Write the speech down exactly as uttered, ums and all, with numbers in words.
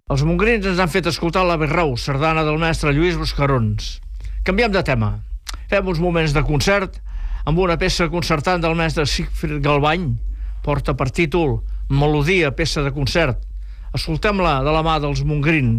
Els mongrins ens han fet escoltar l'Ave Rau, sardana del mestre Lluís Buscarons. Canviem de tema. Fem uns moments de concert amb una peça concertant del mestre Sigfrid Galbany. Porta per títol Melodia, peça de concert. Escoltem-la de la mà dels mongrins.